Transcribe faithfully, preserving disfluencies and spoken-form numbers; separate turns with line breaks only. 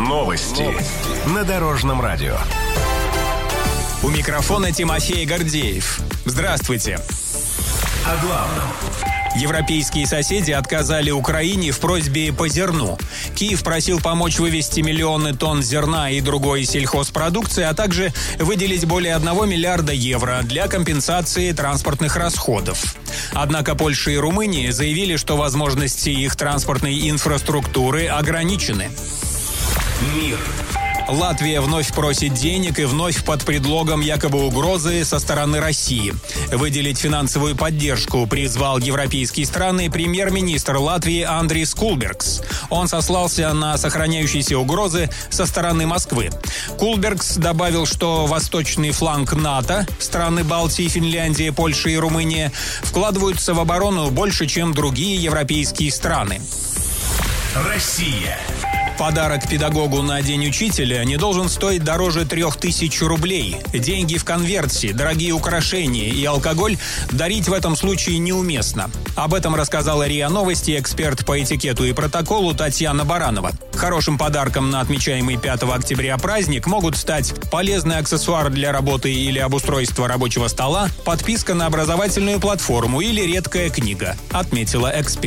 Новости на Дорожном радио.
У микрофона Тимофей Гордеев. Здравствуйте.
О главном.
Европейские соседи отказали Украине в просьбе по зерну. Киев просил помочь вывести миллионы тонн зерна и другой сельхозпродукции, а также выделить более одного миллиарда евро для компенсации транспортных расходов. Однако Польша и Румыния заявили, что возможности их транспортной инфраструктуры ограничены.
Мир.
Латвия вновь просит денег и вновь под предлогом якобы угрозы со стороны России. Выделить финансовую поддержку призвал европейские страны премьер-министр Латвии Андрис Кулбергс. Он сослался на сохраняющиеся угрозы со стороны Москвы. Кулбергс добавил, что восточный фланг НАТО, страны Балтии, Финляндия, Польша и Румыния, вкладываются в оборону больше, чем другие европейские страны.
Россия.
Подарок педагогу на День учителя не должен стоить дороже трех тысяч рублей. Деньги в конверте, дорогие украшения и алкоголь дарить в этом случае неуместно. Об этом рассказала РИА Новости эксперт по этикету и протоколу Татьяна Баранова. Хорошим подарком на отмечаемый пятого октября праздник могут стать полезный аксессуар для работы или обустройства рабочего стола, подписка на образовательную платформу или редкая книга, отметила эксперт.